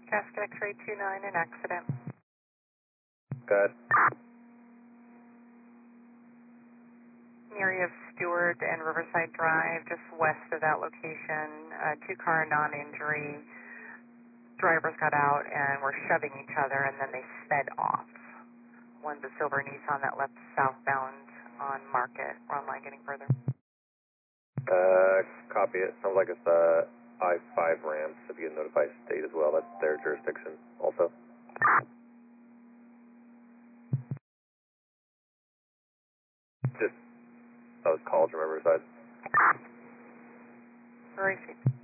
Gasket X-ray 29, an accident. Good. In the area of Stewart and Riverside Drive, just west of that location, two-car non-injury. Drivers got out and were shoving each other, and then they sped off. One's a silver Nissan that left southbound on Market. We're online getting further. Copy it. Sounds like it's I-5 Rams. If you can notify state as well, that's their jurisdiction also. Just those calls from Riverside. Very